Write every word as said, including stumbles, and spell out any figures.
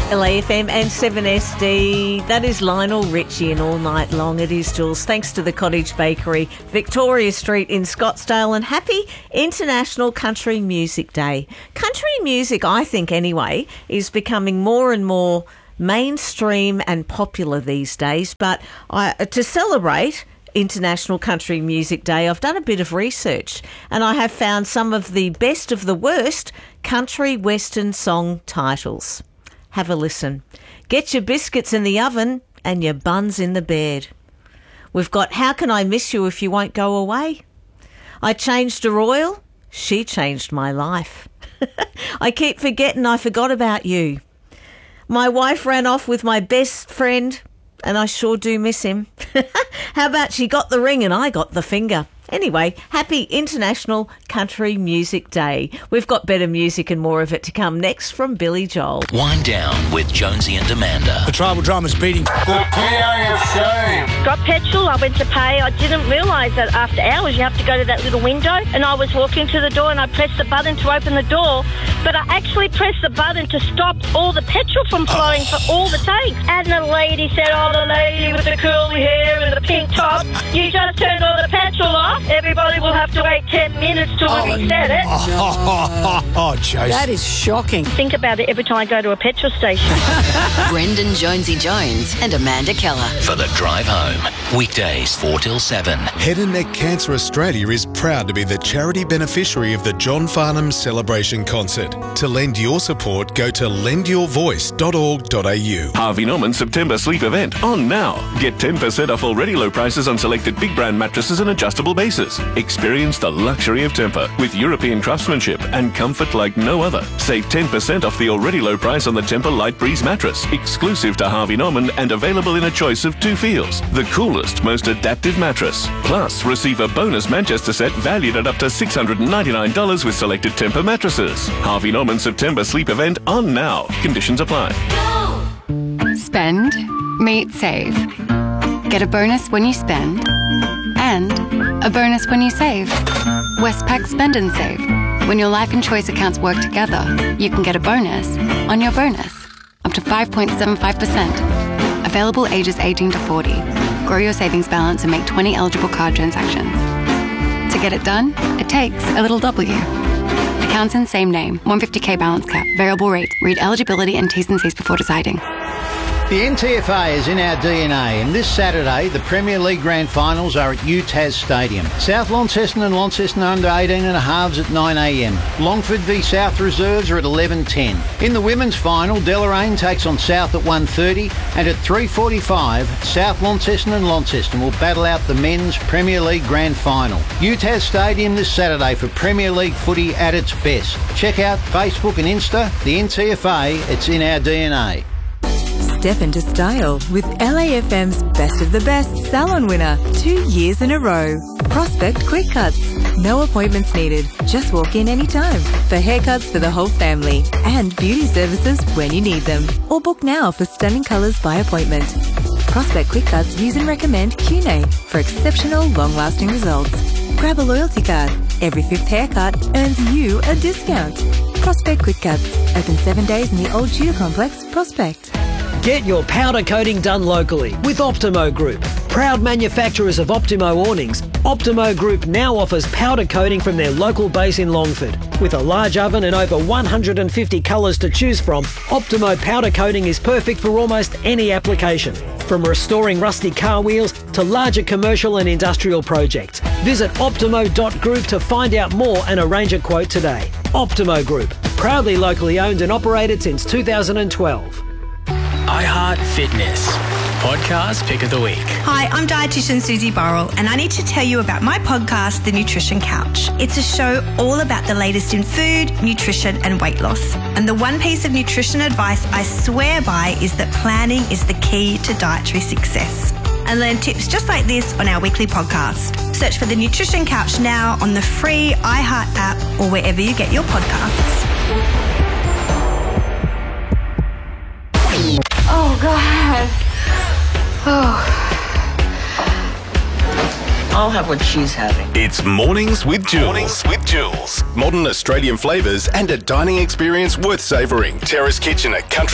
L A F M and seven S D. That is Lionel Richie and All Night Long. It is Jules. Thanks to the Cottage Bakery, Victoria Street in Scottsdale, and happy International Country Music Day. Country music, I think anyway, is becoming more and more mainstream and popular these days. But I, to celebrate International Country Music Day, I've done a bit of research and I have found some of the best of the worst country western song titles. Have a listen. Get your biscuits in the oven and your buns in the bed. We've got How Can I Miss You If You Won't Go Away? I Changed her oil. She changed my life. I keep forgetting I forgot about you. My wife ran off with my best friend and I sure do miss him. How about she got the ring and I got the finger? Anyway, happy International Country Music Day. We've got better music and more of it to come next from Billy Joel. Wind Down with Jonesy and Amanda. The tribal drama's beating. The P A of shame. Got petrol, I went to pay. I didn't realise that after hours you have to go to that little window, and I was walking to the door and I pressed the button to open the door, but I actually pressed the button to stop all the petrol from flowing oh. for all the tanks. And the lady said, oh, the lady with the curly hair and the pink top, you just turned all the petrol off. Everybody will have to wait ten minutes till oh, we set it. Oh, oh, oh, oh, Jose. That is shocking. Think about it every time I go to a petrol station. Brendan Jonesy Jones and Amanda Keller. For the drive home. Weekdays four till seven. Head and Neck Cancer Australia is proud to be the charity beneficiary of the John Farnham Celebration Concert. To lend your support, go to lend your voice dot org dot a u. Harvey Norman September Sleep Event on now. Get ten percent off already low prices on selected big brand mattresses and adjustable bases. Experience the luxury of Tempur with European craftsmanship and comfort like no other. Save ten percent off the already low price on the Tempur Light Breeze mattress, exclusive to Harvey Norman and available in a choice of two feels. The coolest, most adaptive mattress. Plus, receive a bonus Manchester set valued at up to six hundred ninety-nine dollars with selected Tempur mattresses. Harvey Norman September Sleep Event on now. Conditions apply. Spend, meet, save. Get a bonus when you spend and a bonus when you save. Westpac Spend and Save. When your life and choice accounts work together, you can get a bonus on your bonus. Up to five point seven five percent. Available ages eighteen to forty. Grow your savings balance and make twenty eligible card transactions. To get it done, it takes a little W. Accounts in same name. one hundred fifty thousand balance cap. Variable rate. Read eligibility and T's and C's before deciding. The N T F A is in our D N A, and this Saturday the Premier League Grand Finals are at U T A S Stadium. South Launceston and Launceston are under eighteen and a halves at nine a m. Longford v South Reserves are at eleven ten. In the women's final, Deloraine takes on South at one thirty, and at three forty-five, South Launceston and Launceston will battle out the men's Premier League Grand Final. U T A S Stadium this Saturday for Premier League footy at its best. Check out Facebook and Insta, the N T F A, it's in our D N A. Step into style with L A F M's Best of the Best Salon winner two years in a row. Prospect Quick Cuts. No appointments needed. Just walk in anytime for haircuts for the whole family and beauty services when you need them. Or book now for stunning colours by appointment. Prospect Quick Cuts use and recommend Q N A for exceptional long-lasting results. Grab a loyalty card. Every fifth haircut earns you a discount. Prospect Quick Cuts. Open seven days in the Old Tudor Complex, Prospect. Get your powder coating done locally with Optimo Group. Proud manufacturers of Optimo awnings, Optimo Group now offers powder coating from their local base in Longford. With a large oven and over one hundred fifty colours to choose from, Optimo powder coating is perfect for almost any application. From restoring rusty car wheels to larger commercial and industrial projects. Visit optimo dot group to find out more and arrange a quote today. Optimo Group, proudly locally owned and operated since two thousand twelve. iHeart Fitness, podcast pick of the week. Hi, I'm dietitian Susie Burrell, and I need to tell you about my podcast, The Nutrition Couch. It's a show all about the latest in food, nutrition, and weight loss. And the one piece of nutrition advice I swear by is that planning is the key to dietary success. And learn tips just like this on our weekly podcast. Search for The Nutrition Couch now on the free iHeart app or wherever you get your podcasts. Oh, God. Oh. I'll have what she's having. It's Mornings with Jules. Mornings with Jules. Modern Australian flavours and a dining experience worth savouring. Terrace Kitchen at Country